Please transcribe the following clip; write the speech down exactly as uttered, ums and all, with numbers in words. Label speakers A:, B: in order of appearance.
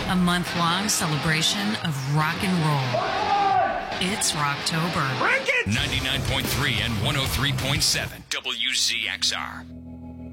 A: a month-long celebration of rock and roll. It's Rocktober.
B: ninety-nine point three and one oh three point seven W Z X R.